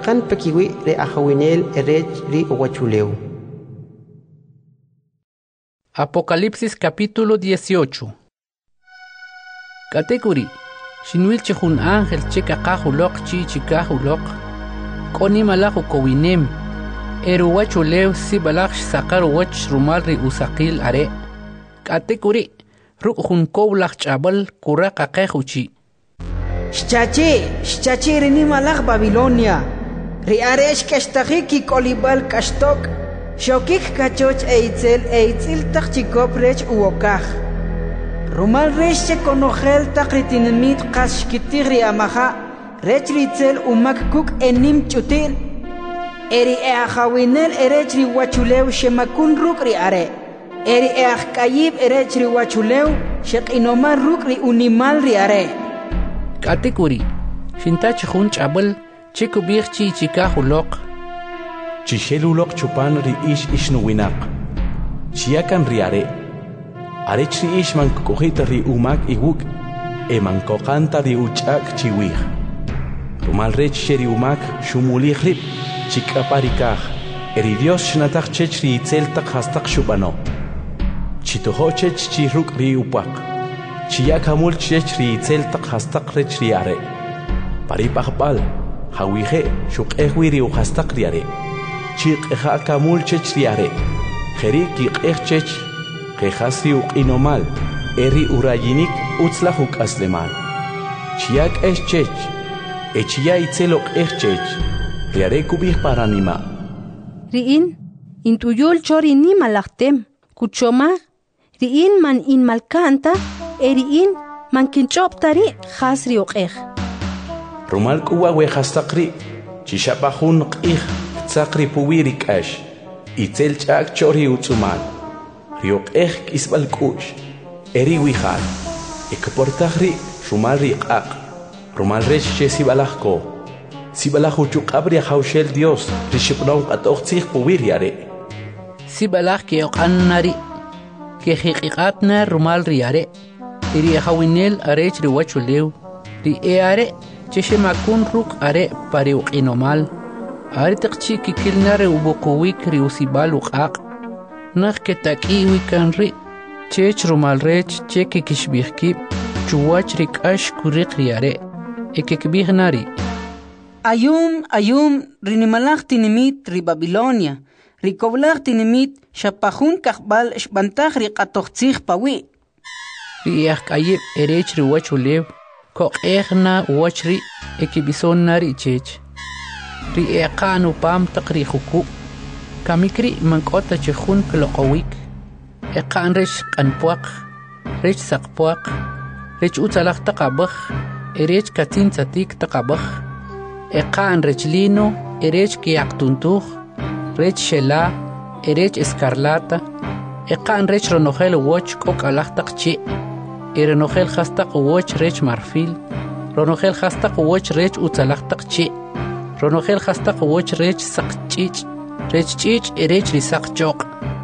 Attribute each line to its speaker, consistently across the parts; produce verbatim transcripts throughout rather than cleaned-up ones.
Speaker 1: Chaqan pekiwi re ajawinel erech ri uwachuleu.
Speaker 2: Apocalipsis capítulo dieciocho. Category Shinwil chihun ángel cheka kahulok chi chikahulok Koni malaku kowinem Eruwachuleu si balak sakar wach rumal ri usakil are Category Ruk hun kowlak chabal kuraka kehuchi
Speaker 3: Shchachi, shchachi rini malak Babilonia Ri aresh kashtaki kolibal kashtok Shokik kachoch eitzel eitzil tak chikoprech uokaj Rumal resh che konogel tak ritinimit kashkitigri amaja Rech ritzel umak kuk enim chutil Eri eajawinel erech riwachuleu shemakun ruk ri are Eri eajkayib erech riwachuleu shek inoman ruk ri unimal ri are
Speaker 2: Category Shintach hun chabal chikubir chi chikahulok
Speaker 4: Chishelulok chupan ri ish ishnuwinak Chiakan ri are Arech ri ish man kokita ri umak iwuk E man kokanta ri uchak chiwih Rumal rech sheri umak shumulih rip Chikaparikaj Eri Dios shnatak chech ri itzeltak hastak shubano Chitoho chech chiruk ri upak Chiakamul chech ri itzeltak hastak rech ri are Paripakbal Hawije shuk ehwiri uhastak ri are Chik eja kamul chech ri are Jeri kik ej chech Jejasri uk inomal Eri urayinik utzlahuk aslemal Chiak ej chech Echia itzelok ej chech Riare kubih paranima
Speaker 5: Riin intuyul chori ni malaktem Kuchoma Riin man in malkanta Eriin man kinchoptari Jasri uk ej
Speaker 4: Rumal kuwa wejastakri Chishapahun qih Tsakri puwirik ash Itzel chak chori utzumal Riok ej kisbal kush Eri wihal Ekportahri rumal riqaq Rumal resh che sibalahko Sibalahu chukabri haushel Dios Rishipnaun qatoqtzih puwir yare
Speaker 2: Sibalah ke oqannari Ke hiqiqatna rumal riare Iri hawinel arech riwachuleu Ri eare Cheshe makun ruk are pari uqinomal Artiqchi kikilnare ubokuwik ri usibal uqaq Nakh ke takiwi kanri Chech rumal rech cheke kishbihkib Chuwach rik ash kurik riare Ekekbih nari
Speaker 3: Ayum, ayum, rinimalak tinimit ri Babilonia Rikoblak tinimit shapahun kakbal shbantag ri qatoqtzih pawi
Speaker 2: Ri ehkayib erech ri wachulev Kok ehna wachri ekibison nari chech Ri eqanu pam taqri khuku Kamikri mankota chehun kloqowik Eqan resh qanpuaq Resh saqpuaq Resh utzalaq taqabakh Erech katin tzatik taqabakh Eqan rech lino Erech kiyaqtuntuj Rech shela Erech escarlata Eqan rech ronojel woch kok alaq taqchi Erenojel hastaq woch rech marfil Ronojel hastaq woch rech utzalaq taqchi Ronojel hastaq woch rech saqchich Rech chich erech risaq choq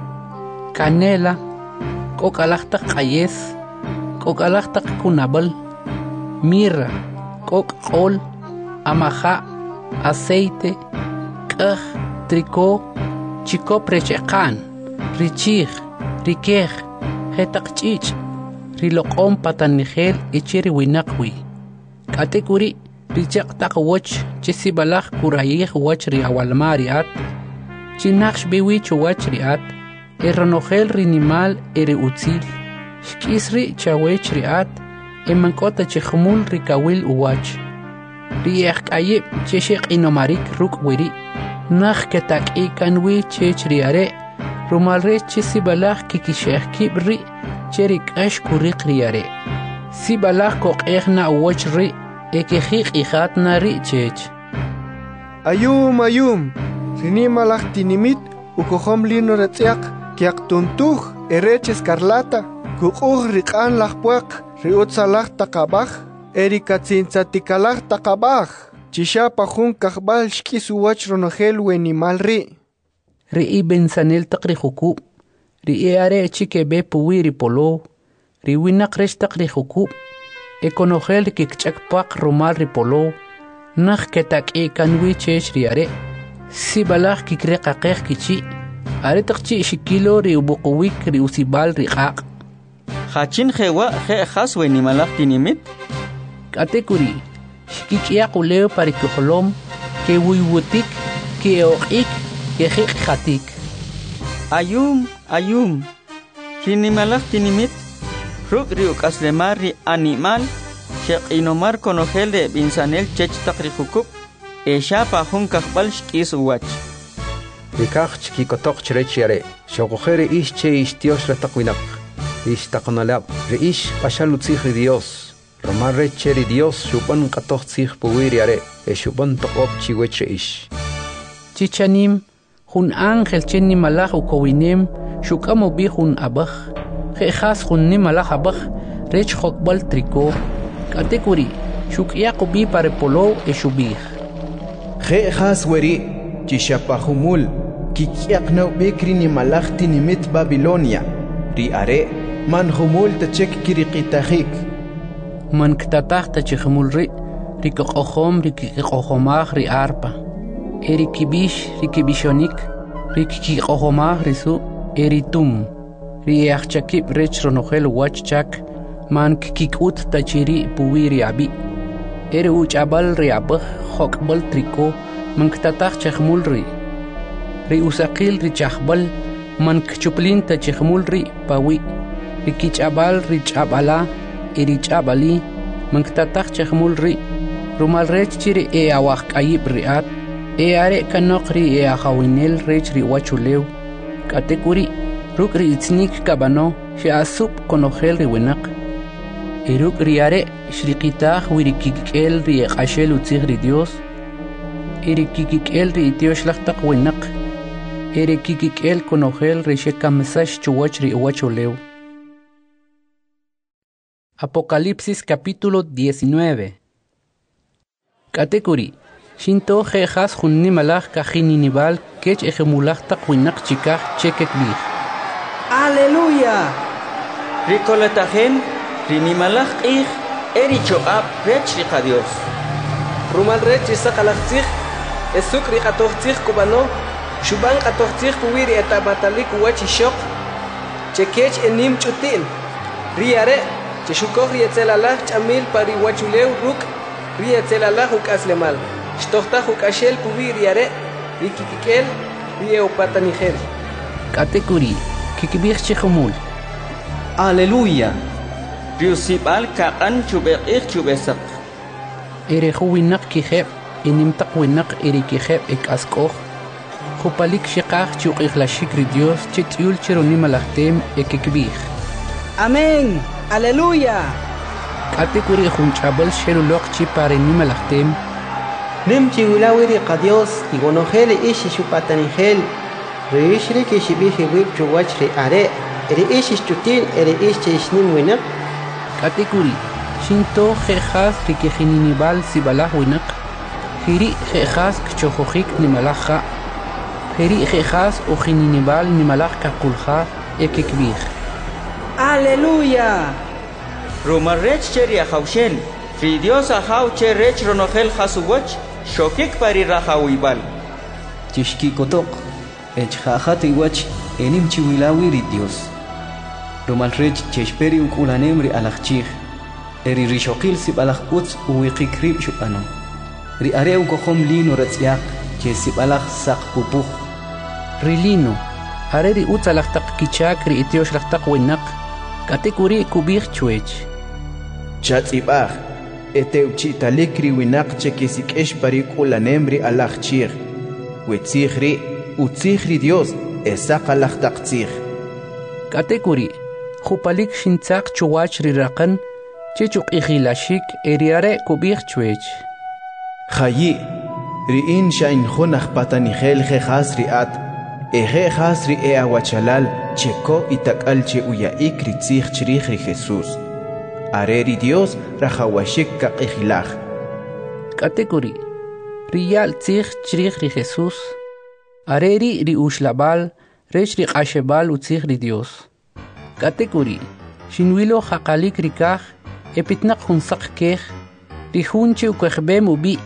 Speaker 2: Canela Kok alaqtaq qayes Kok alaqtaq kunabal Mirra Kok qol Amaja Aceite Kaj Tricó Chikop recheqan Richij Rikej Jetaq chich Riloqom patanijel Ichiri winaqwi Katekuri Richaq taq woch Chisibalaq kurayij woch ri awalmariat Chinaqsh biwich wach riat Eronojel rinimal ere utzil Shkisri chawech riat Emankota chejmul rikawil uwach Riek ayib cheshik inomarik ruk wiri Nakh ketak ikanwi chech riare Rumalre chisibalaq kikisheh kibri Cherik ash kurik riare Sibalaq kok ehna uwach ri Ekejik ijatna ri chech
Speaker 6: Ayum ayum Rinimalak tinimit ukohom lino retziak kiaktuntuj erech escarlata kukuj riqan lajpuak riutzalaj takabaj erikatzintzatikalaj takabaj chishapa jun kajbal shkisuwach ronojel wenimal ri
Speaker 2: Ri bensanel taqri juku Ri are chike be puwiri polo Ri winak resh taqri juku Ekonojel kikchak pak rumal ri polo Nakh ketak e kanwi chech riare. Si balak kikre kakek kichi. Are takchi shikilo ri ubukuwik ri usibal ri kak.
Speaker 7: Hachin hewa he haswe ni malak tinimit.
Speaker 2: Katekuri. Shikikia kuleo parikuholom. Ke wiwutik. Ke oik. Ke hik khatik.
Speaker 7: Ayum, ayum. Kini malak tinimit. Ruk riuk aslemar ri animal. Shek inomar konogelde binsanel chech takrikukup. E shapa hun kakbal shkis uwach.
Speaker 1: Rikach ki kotok chrechiare. Shokojere ish che ish Dios la takwinak. Ish takonalab. Re ish pashalutzih Dios. Romar recheri Dios shuban katoch tzih puwiriare. E shuban tokop chiweche ish.
Speaker 2: Chichanim. Hun ángel chenni malach ukowinem. Shukamo bi hun abach. Khas hun ni malach abach. Rech hokbal triko. Katekuri. Shuk yakubi pare polo e shubih.
Speaker 8: Khas weri. Chishapahumul. Kikiaknau bekri ni malachti ni mit Babilonia. Ri are. Man humul tachek kirikitahik.
Speaker 2: Man ktatach tachikmul ri. Rikok ohom rikikohomach ri arpa. Eri kibish rikibishonik. Rikikohomach risu. Eri tum. Ri achakip rech ronohel wachchak. Man kikikut tachiri puwiri abi. Eri uchabal ri abach. Hokbal triko. Man ktatach chakmul ri. Ri usakil ri chahbal. Man kchuplin tachikmul ri pawi. Ri kichabal ri chabala. Eri chabali. Man ktatach chakmul ri. Rumal rech chiri e awak ayib riat. E are kanok ri e ahawinel rech ri wachulew. Katekuri. Ruk ri itznik kabano. Shi asup konogel ri winak. E ruk ri are shrikitach wiri kikel ri ekashel utzig ri Dios. Eri kikikel ri Dios lachtak winak. Eri kikikel konogel ri shekamisash chuwach ri wachulew. Apocalipsis capítulo diecinueve. Katekuri. Shinto jejas junni malach kajinibal kech ejemulach takwinak chikach chekekbih.
Speaker 3: Aleluya.
Speaker 7: Ricoletajen, rinimalach ich, erichoab, rech rica Dios.
Speaker 9: Rumal rech isakalachzich, esuk ricatochzich kubano, shuban katochzich kuwiri etabatalik uwachishok, chekech enim chutin, riare, cheshukok rietzelalach chamil pari wachulew ruk, rietzelalach uk aslemal, shtochtach uk ashel kuwiri are, rikikikel, rieopatanigel.
Speaker 2: Katekuri, kikibich chejumul.
Speaker 7: Aleluya. Riusibal kaan chubek ich chubesak.
Speaker 2: Ere huwinak kijeb, inimtak winak ere kijeb ek askoch. Hupalik shikach chuk ikhlashik ri Dios chityul chironimalachtem ekekbih.
Speaker 3: Amén. Aleluya.
Speaker 2: Katekuri hunchabal sherulok chi pare nimalachtem.
Speaker 1: Nim chiwilawiri qa Dios igonojele ishi shupatanigel. Rishri kishibihi wib chuwach ri are. Eri ishi chutin eri ishi ishnim winak.
Speaker 2: Katekuri. Shinto jejas rikijininibal sibalah winak. Hiri jejas kchojohik nimalaja. Hiri jejas ujininibal nimalaj kakulja ekekbih.
Speaker 3: Aleluya.
Speaker 7: Roma rech cheri ahaushel. Fi Dios ahau che rech ronogel hasuwach. Shokik pari rahawibal.
Speaker 10: Chishki kotok. Ech jajat iwach enim chiwilawiri Dios. Romal rech cheshperi ukulanem ri alachchich. Eri rishokil sib alach utz uwikik rib shupano. Ri are ukohom lino ratziak che sib alach sak pupuch.
Speaker 2: Rilino. Are ri utz alachtak kichak ri itiosh lachtak winak. Katekuri kubich chuech.
Speaker 8: Chatzibach. Ete uchitalik ri winak che kisik esh parik ulanem ri alachchich. Wetzich ri utzich ri Dios esak alachtak tzich.
Speaker 2: Katekuri. Hupalik shintzak chuwach ri rakan. Chichuk ikhilashik eriare kubich chuech.
Speaker 8: Chayi, riin shain khunach patanigel jejas riat, ejejas ri e awachalal, cheko itakal che uyaik ritzich chirich ri Jesús. Areri Dios rajawashik ka ikhilach.
Speaker 2: Katekuri, riyal tzich chirich ri Jesús. Areri ri ushlabal, rech ri qashebal utzich ri Dios. Katekuri, shinwilo haqalik rikach, epitnak hunsak kech, rihunche ukwechbem ubi,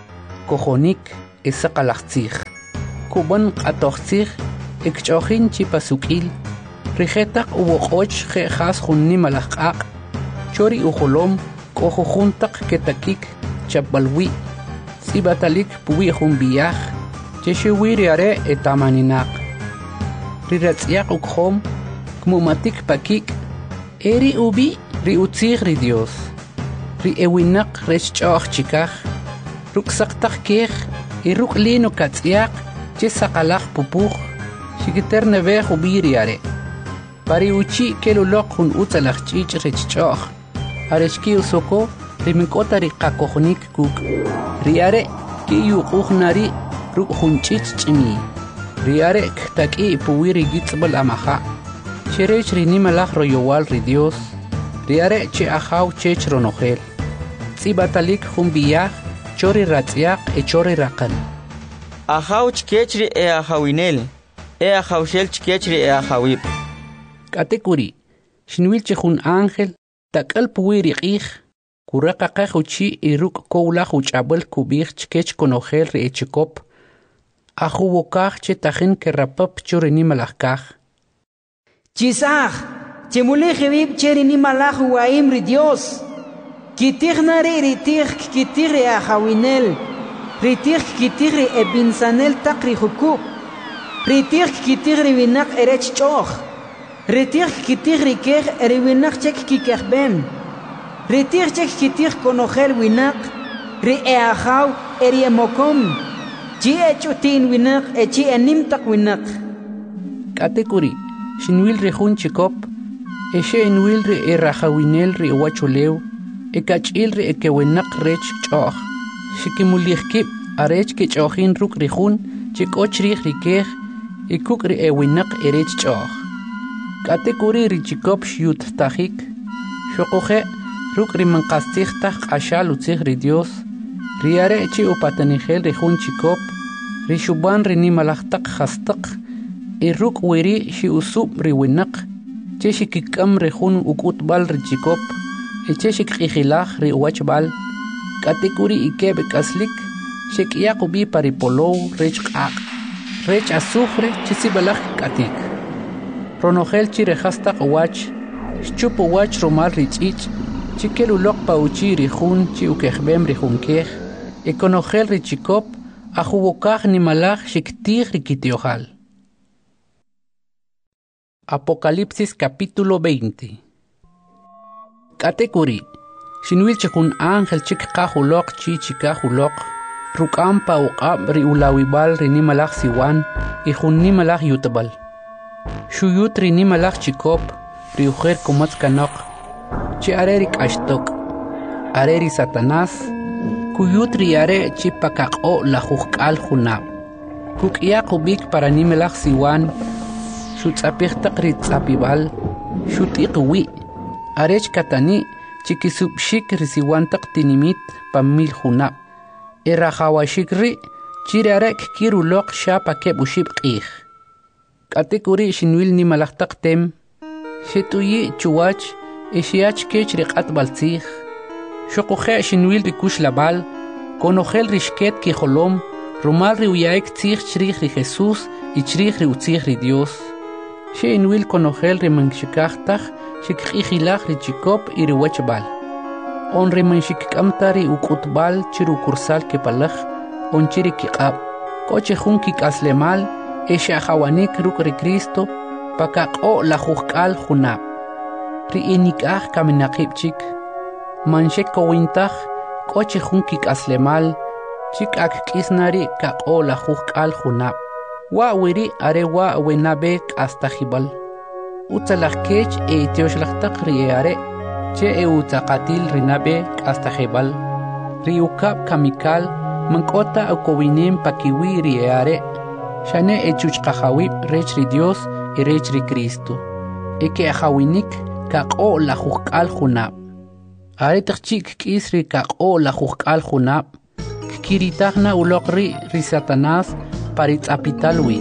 Speaker 2: kojonik esaqalaqtzij kuban q'atoqtzij ikch'ojin chipasuk'il rijetaq uwoq'och je'jas junni malajq'aq chori ujolom k'ojojuntaq ketakik chapbalwi tz'ibatalik puwi jun biyaj chexewi riare etamaninaq riratz'yaq ukjom kmumatik pakik eri ubi ri utzij ri Dios ri ewinaq rech ch'oj chikaj ruksaqtaq kej y ruklino katz'yaq che saqalaq pupuj xikiter nebej ubi riare pari uchi keluloq jun utzalaj ch'ich' rech ch'oj arechki usoko rimink'ota ri qakojnik kuk riare ki yuquj nari ruk' jun ch'ich ch'imi riare ktak'i puwi ri gitz'b'al amaja cherech ri nimalaj royowal ri Dios riare che ajaw chech ronojel tz'ibatalik jun biyaj chori ratz'yaq e chori raqan
Speaker 7: ajaw chkechri e ajawinel e ajawshel chkechri e ajawib
Speaker 2: k'atikuri xinwil che jun ángel tak'al puwi ri q'ij kuraqaqej uchi y ruk' kowlaj uch'ab'al kubij chkech konojel ri echikop ajuwokaj che tajin kerapap chori nimalaj kaj
Speaker 3: Chisaj, chemulejebib cheri nimalaj waim ri Dios. Kitij nari ritij kitij ri ajawinel. Ritij kitij ri ebinsanel tak ri jukub. Ritij kitij ri winak erech ch'oj. Ritij kitij ri kej ri winak chek kikejben. Ritij chek kitij konojel winak. Ri e ajaw eri emokom. Chi echutin winak e chi enim tak winak.
Speaker 2: Katekuri. Xinwil ri jun chikop, exe enwil ri e rajawinel ri wachulew, e kach'il ri e kewenaq rech ch'oj. Xikimulihkib arech ke ch'ojin ruk ri jun, chik'och rij ri kej, e kuk ri e winaq erech ch'oj. Katekuri ri chikop xyut tajik, xoqoje ruk ri manqastij taj q'axal utzij ri Dios, ri are chi upatanijel ri jun chikop, ri xuban ri nimalajtaq jastaq, e ruk wiri xi usub ri winaq che xikik'am ri jun uk'utb'al ri chikop e che xikq'ijilaj ri uwachb'al k'atikuri ikeb' k'aslik xek'yaq ubi paripolow rech q'aq' rech azufre che sib'alaj k'atik ronojel chi ri jastaq uwach xchup uwach romal ri ch'ich' chi keluloq pa uchi ri jun chi ukejb'em ri jun kej e konojel ri chikop ajuwokaj nimalaj xiktij ri kitiojal. Apocalipsis capítulo veinte. Katekuri, xinwil chikun ángel chik qajulok chi chikajulok, ruk'am pa uq'ab ri ulawibal ri nimalaj siwan y jun nimalaj yutbal. Xuyut ri nimalaj chikop, ri ujer kumatz kanok, chi are ri k'axtok, are ri Satanás, kuyut ri are chi pakaq'o la jujk'al junab. Kuk'yaq ubik para nimalaj siwan, xutz'apijtaq ri tz'apib'al xut'iq wi arech katani chikisubxik ri siwantaq tinimit pa mil junab e rajawaxik ri chiri arek kiruloq xapa keb' uxib' q'ij k'atikuri xinwil nimalajtaq tem xet'uyi chuwach e xiach kech ri q'atb'al tzij xoqoje' xinwil ri kuxlab'al konojel ri xket kijolom rumal ri uya'ik tzij chrij ri Jesús y chrij ri utzij ri Dios xinwil konojel ri manxikajtaj xikq'ijilaj ri chikop y ri wachb'al on ri manxik'amta ri uk'utb'al chi ri ukursal kepalaj on chi ri kiq'ab' k'ochi jun kik'aslemal e xa'jawanik ruk' ri Cristo pa kaq'o' la jujk'al junab' ri inik'aj kaminaqib' chik manxek kowintaj k'ochi jun kik'aslemal chi k'ak k'isnari kaq'o' la jujk'al junab' wa wiri are wa wenabe k'astajib'al utzalaj kech e itioxlajtaq ri e are che e utzaqatil ri nabe k'astajib'al ri ukab' kamikal mank'ota ukowinem pakiwi ri e are xane e chuchqajawib' rech ri Dios y rech ri Cristo e ke ajawinik kaq'o' la jujk'al junab' are taqchik k'is ri kaq'o' la jujk'al junab' kiritajna uloq ri ri Satanás paritz'apital wi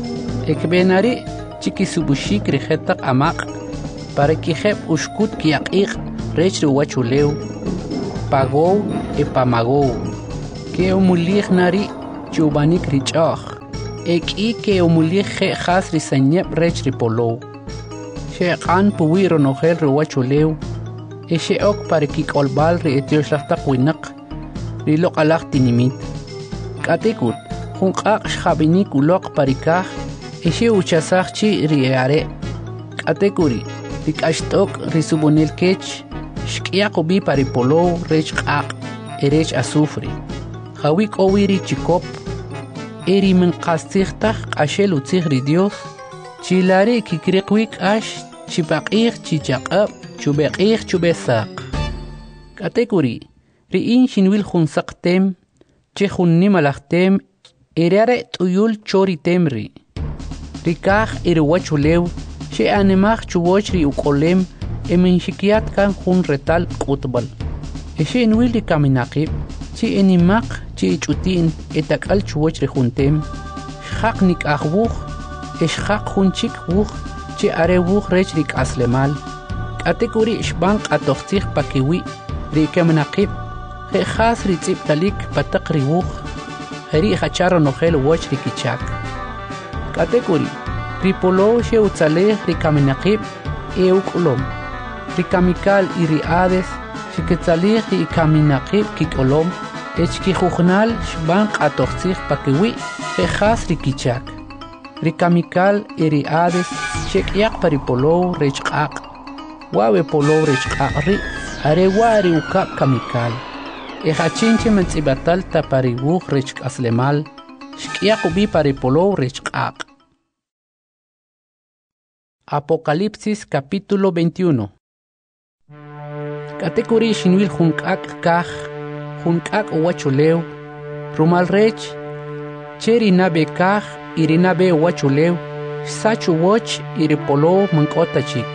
Speaker 2: ekbenari chikisubuxik ri jetaq amaq para kijeb' uxkut kiyaq'iq' rech ri wachulew pagow e pamagow que umulih nari chubanik richah eki que umulih je khas risanyep rech ripolo sheqan puwiro nogel ruwachuleu eshe ok parikik olbal ri etioshlataq winak rilok alaq tinimit katikut junqaq xabinik ulok parikaj eshe uchasaq chi riare katekuri rikashtok risubonil kech shkiaq ubi paripolo rech qaq erech azufre Hawik owiri chikop, eri min qastigtaq qashel utzig ri Dios, chilari kikriqwik ash, chipaqig chichaqab, chubeqig chubesaq. Katekuri, riin shinwil junsaqtem, chejunni malaqtem, erare tuyul chori temri. Rikaj irwachulew, she animaj chuwoch ri ukolem, emin shikiat kan jun retal qutbal. Eshe inwil ri kaminaqib, chi enimaq chi chutin etakal chuwoch ri juntem xaq nik akhbuj exxaq junchik buj chi are buj rech rik aslemal katekuri xban qatoxtij pakiwi ri kemenaqib je khas ri tsiptalik pataq ri buj heri khacharo nogel woch ri kichak katekuri ri polo she utzalej ri kemenaqib e ukulom ri kamikal i ri ades xiketzalij ri kemenaqib kikolom Echki jujnal shban qatoxtij pakiwi je khas rikichak. Rikamikal eri ades shekyaq paripolo rechqaq. Wawe polo rechqaq ri are wari ukap kamikal. Ejachinche mentsibatal taparibuj rechq aslemal. Shkyaq ubi paripolo rechqaq. Apocalipsis capítulo veintiuno. Katekuri shinwil junkak kaj. Junkak uwachulew, rumal rech, cheri nabe kaj, iri nabe uwachulew, sachu woch, iri polo mankota chik.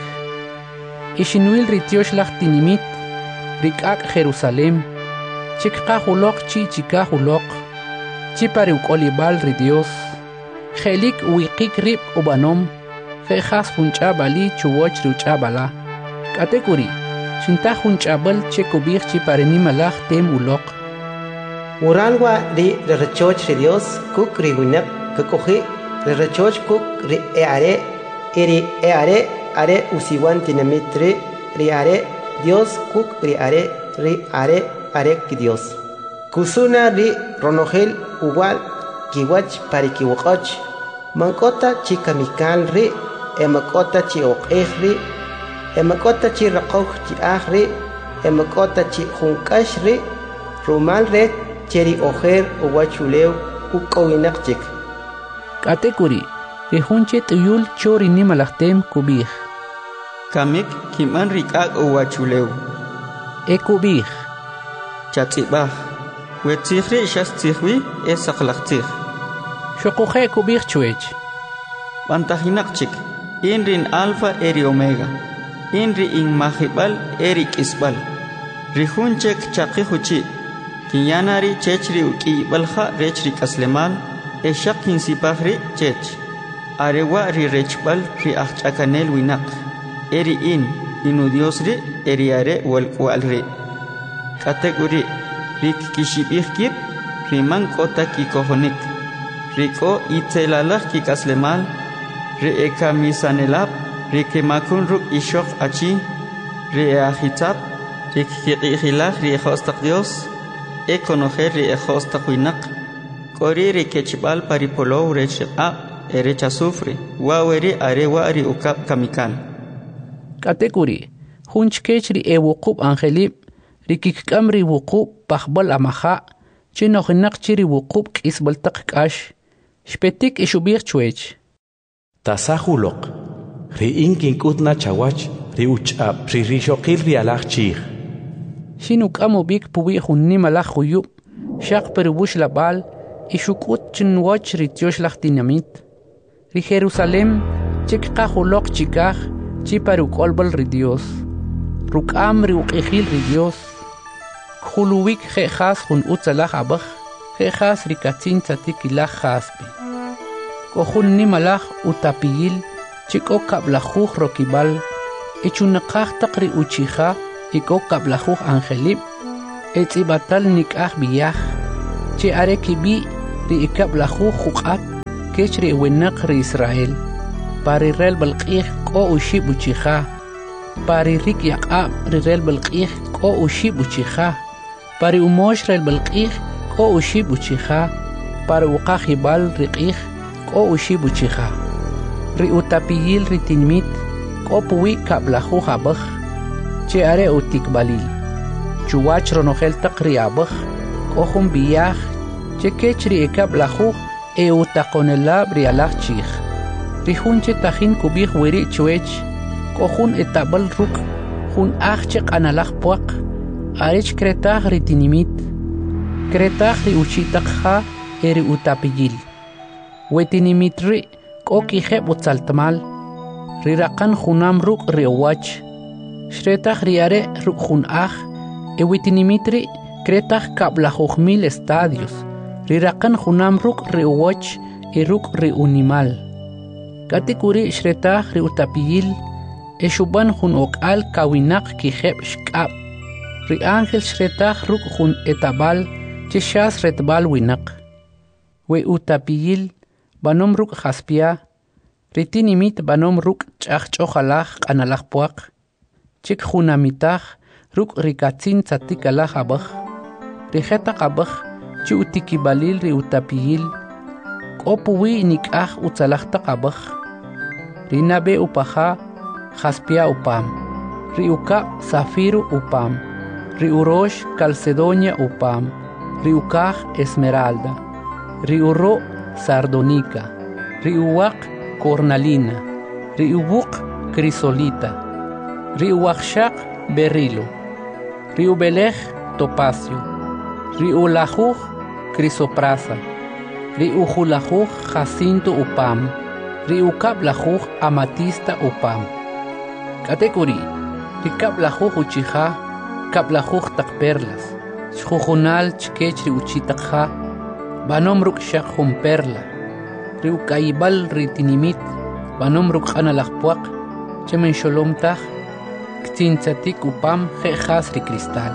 Speaker 2: Ishinuil ritiosh tinimit, rikak Jerusalem, chikka hulok chi chika hulok, chipari ukolibal ri Dios, jelik uikik rip ubanom, jejas junchabali chuwoch ruchabala. Katekuri, Shinta junchabal chekubir chipareni malach tem ulok.
Speaker 11: Uranwa ri rechoch ri Dios kuk ri guinak kakoji ri rechoch kuk ri eare eri eare are usiwan tinamitri ri are Dios kuk ri are ri are are ki Dios. Kusuna ri ronogel uwal kiwach parikiwaqach mankota chikamikal ri emakota chi oqej ri emakota chi raqoq chi ahri emakota chi junkash ri rumal re cheri ojer uwachulew ukowinaq chik
Speaker 2: katekuri rihunche tuyul chori ni malaqtem kubij
Speaker 7: kamik kiman rikak uwachulew
Speaker 2: e kubij
Speaker 7: chatzibaj wetzihri shastzihwi e saqlaqtih
Speaker 2: shoqoje kubij chuech
Speaker 7: bantajinaq chik inrin alfa eri omega Inri in mahibal erik isbal. Rihunchek chaqihuchi. Kinyanari chechri uki balha rechri kaslemal. Eshakin sipahri chech. Arewa ri rechbal ri achchakanel winak. Eri in inu diosri eri are wal walri. Kategori rik kishibihkip riman kota kikohonik. Riko itelalach ki kaslemal. Ri ekamisanelap. Rike makun ruk ishok achi, ri ahitab, rik kiqihilach ri ejostaq Dios, e conocer ri ejostaq winak, kori ri kechibal paripolo rechiqa, erecha sufre, waweri arewa ri ukap kamikal.
Speaker 2: Katekuri, hunchkech ri e wukub angelib, ri kikam ri wukub pahbal amaha, chinohinak chiri wukub kisbaltak kash, shpetik ishubir chuech.
Speaker 4: Tasahulok. Riin kinkutna chawach, ri uchab, ri rishokil ri alach chih.
Speaker 2: Shinuk amobik puwi hunni malach huyub, shaq peribush labal, ishukut chinwach ri tiosh lach dinamit. Ri Jerusalem, chikka hulok chikaj, chiparuk olbal ri Dios. Rukam ri uqihil ri Dios. Khuluwik jejas hun utzalach abach, jejas ri katzin tzatikilach jaspi. Kohunni malach utapiyil, Chiko kablajuj rokibal, echunaqaj taqri uchija, iko kablajuj angelib, etzibatal nikaj biyaj, che are kibi ri ikab lahu khuqat kech ri wenaq ri Israel pari rel balqih qo ushi buchikha pari rik yaqab ri rel balqih qo ushi buchikha pari umosh rel balqih qo ushi buchikha pari uqahi bal riqih qo ushi buchikha ri utapiyil ri tinmit qo puwi kab lahu habakh che are utikbalil chuwach ronogel taqri abakh qo hum biyah che kech ri ikab lahu e utaqonelab ri alach chikh rihun che tajin kubih wiri chuech kohun etabal ruk hun achche qanalach puaq arich kretag ritinimit kretag ri uchitakha eri utapiyil wetinimit ri koki kheb utsaltmal ri raqan khunam ruk ri wach shretag ri are ruk hun ach e wetinimit ri kretag kabla mil estadios ri raqan khunam ruk ri wach e ruk ri unimal katikuri shretag ri utapiyil e shuban hun okal kawinak ki kheb shkab ri angel shretag ruk hun etabal che shas retbal winak we utapiyil banom ruk khaspia ritinimit banom ruk chach chokhalach qanalach puaq chik hunamitach ruk rikatsin tsatikala habakh ri kheta qabakh chi utikibalil ri utapiyil qopuwi nikah utsalach taqabakh rinabe upaha jaspia upam riuka zafiru upam riurosh calcedonia upam riukaj esmeralda riuro sardonica riuwaq cornalina riubuq crisolita riuwaqshaq berilo riubelej topacio riulajuj crisoprasa riujulajuj jacinto upam riukab lajuj amatista upam katekuri rikab lajuj uchiha kab lajuj takperlas shujunal chkech riuchitakha banom ruk shaq hum perla riukaibal ritinimit banom ruk analajpuaq chemen sholomtaj ktintzatik upam jejas ri cristal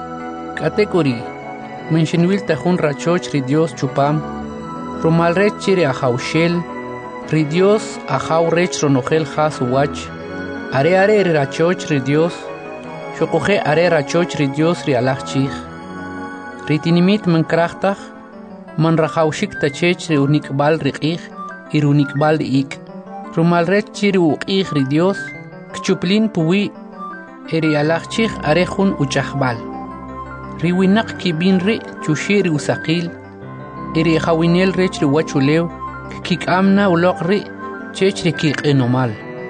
Speaker 2: katekuri menshinwil tajun rachoch ri Dios chupam rumalrech chiri ajaushel ri Dios ajau rech ronogel jas uwach are are ri rachoch ri Dios shokoje are rachoch ri Dios ri alachchij ritinimit mankrachtaj man rajaushik tachech ri unikbal riqij ir unikbal ik rumalrech chiri uqij ri Dios kchuplin puwi eri alachchij are jun uchajbal riwinak kibin ri chushiri usaqil eri jawinel rech ri wachulew kikamna uloq ri chech ri kiqinomal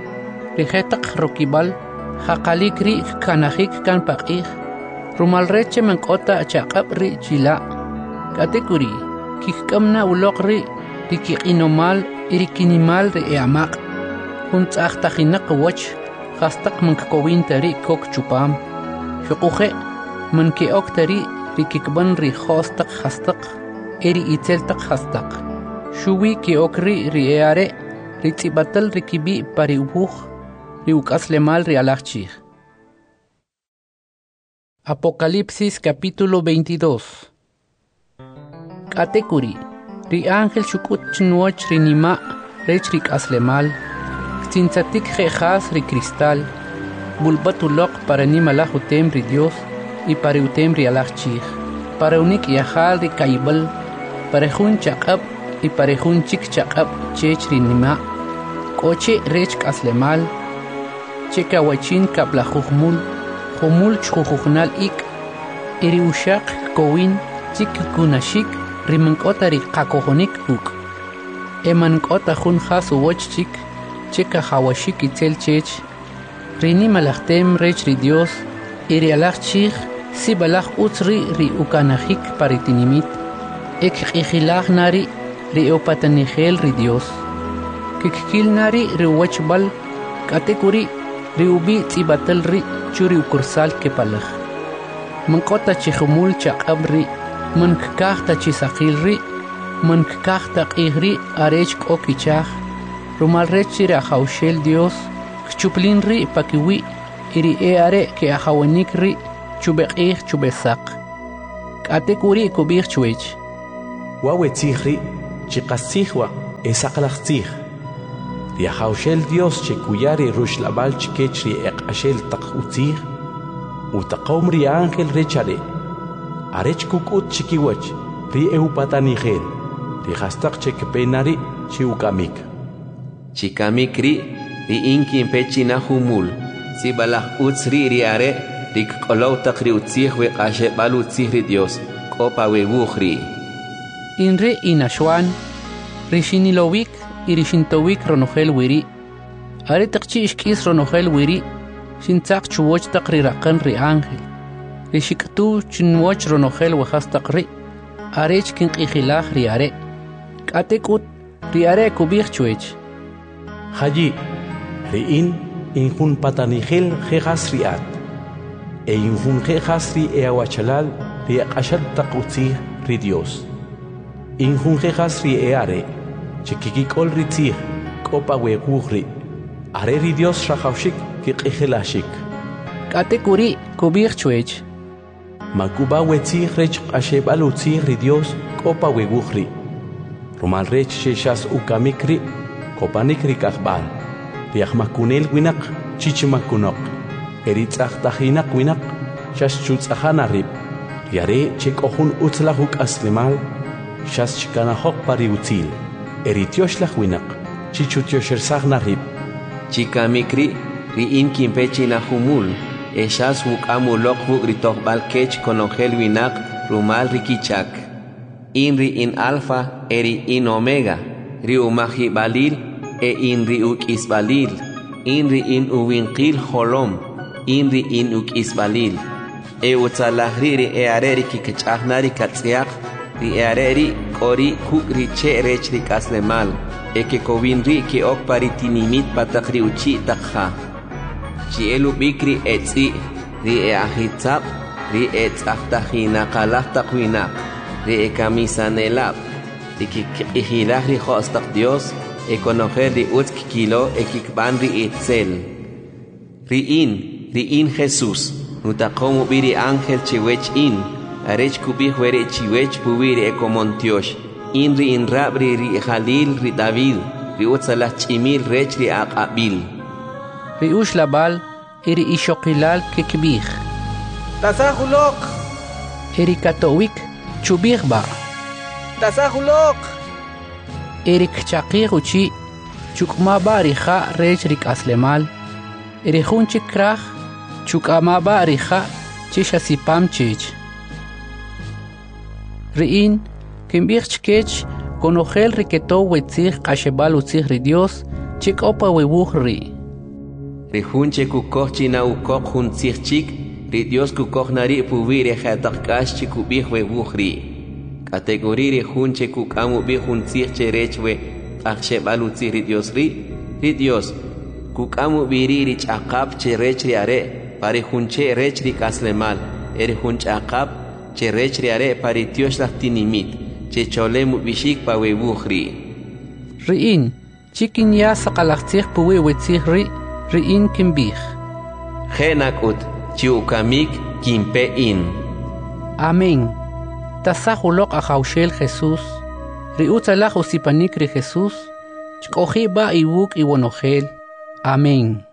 Speaker 2: ri jetaq rokibal haqalik ri kanajik kan paqij rumal reche menqota chaqab ri chila katekuri kikamna uloq ri ri kiqinomal iri kinimal ri eamaq jun tzaqtajinak wach khastaq mankowin tari kok chupam shuquje man ki oktari ri kikban ri khostaq khastaq eri iteltaq khastaq shuwi ki okri ri eare ri tibatal ri kibi pari ubuj ri ukaslemal ri alachchij. Apocalipsis capítulo veintidós. Katekuri ri ángel shukut chnuoch ri nima rech ri kaslemal ktintzatik jejas ri cristal bulbatuloq para nimalaj utem ri Dios y para utem ri alachchij para unik yajal ri kaibal para jun chaqab y para jun chik chaqab chech ri nima koche rech kaslemal cheka wachin kablajujmul jumul chujujnal ik iri ushaq kowin chik kunashik rimankota ri qakojonik uk emankota jun jas uwoch chik cheka hawashik itzel chech rini malachtem rech ri Dios iri alachchij si balaj utzri ri ukanajik paritinimit ek qijilaj nari ri opatanijel ri Dios kikil nari ri wachbal katekuri ri ubi tzibatal ri churi ukursal kepalaj mankota chijumul chaqabri man kakta chisaqil ri man kakta qihri arech kokichaj rumal rechira haushel Dios chuplin ri pakiwi iri eare ke ahawanik ri chubeqih chubesaq katekuri kubih chuech
Speaker 4: wawetzihri chiqasihwa esaqlaqtzih riahaushel Dios chekuyari rushlabal chikechri eqashel taqutzih utaqom ri ángel rechare arech kukut chikiwach ri eupatanigel ri hastaq chekpenari chiukamik
Speaker 12: chikamik ri ri inkin pechina humul sibalaj utzri ri are ri kolow taqri utzih we qashe balutzih ri Dios kopa we bukhri
Speaker 2: inre inashwan rishinilowik irishintowik ronogel wiri are taqchi ishkis ronogel wiri shintzaq chuwoch taqri raqan ri ángel rishiktu chinwoch ronogel wahas taqri arech kin qihilaj ri are katekut ri are kubich chuech
Speaker 4: hayi ri in injun patanigel jejas riat e injun jejas ri eawachalal ri qashal taqutzi ri Dios injun jejas ri eare chikikikol ri tzih kopa we guhri are ri Dios rajawshik ki qihilashik
Speaker 2: katekuri kubich chuech
Speaker 4: makuba we tzih rech qashebal utzih ri Dios kopa we guhri romal rech sheshas ukamikri kopanikri kahbal riahmakunel winak chichimakunok eritzach tahinak winak shas chutzahana rib riare chekohun utzlahuk aslimal shas chikanahok pariutzil eritioshlah winak chichutioshelsagna rib
Speaker 12: chikamikri ri inkin pechina humul eshas wukamulok hugritok balkech konongel winak rumal rikichak inri in alfa eri in omega ri umahi balil e inri uk isbalil inri in uwinqil holom inri in uk isbalil e utzalahri ri e areri kikchahnari katsiak ri e areri kori kukri che rech ri kaslemal e ke kowinri ki ok paritinimit patakri uchi takha chi elu bikri etzi ri e ahitzab ri e tzaftahina qalaf taqwinak ri e kamisanelab ri kikihilah ri khostak Dios e conocer ri utz kilo e kikban ri itzel ri in ri in Jesús nutaqomu biri ángel chiwech in arech kubih were chiwech bubiri e komontiosh in ri in rabri ri Jalil ri David ri utzalah chimil rech ri aqabil
Speaker 2: ri ushlabal iri ishokilal kikbih
Speaker 9: tasahulok
Speaker 2: iri katowik chubih ba
Speaker 9: tasahulok
Speaker 2: erik chaqi uchi chukma bariha rech rik aslemal erihun chikrah chukama bariha chishasipam chich riin kimbich chkech konogel riketo wetzih qashebal utzih ri Dios chikopa webuh ri
Speaker 12: rihun chekukoh china ukok hun tzihchik ri Dios kukoh nari puvire khatakash chikubih webuh ri kategori ri hunche kukamu bi huntzih cherechwe akhshebal utzih ri Dios ri ri Dios kukamu biri ri chaqab cherech ri are pari hunche rech ri kaslemal eri hunch aqab cherech ri are pari Dios lahtinimit checholemu bishik pa webuhri
Speaker 2: riin chikin ya saqalaqtzih puwe wetzih ri riin kimbih
Speaker 12: khenakut chiukamik kimpe in
Speaker 2: amén tasahulok ajaushel Jesús riutzalaj usipanik ri Jesús chkoji ba iwuk iwonogel amén.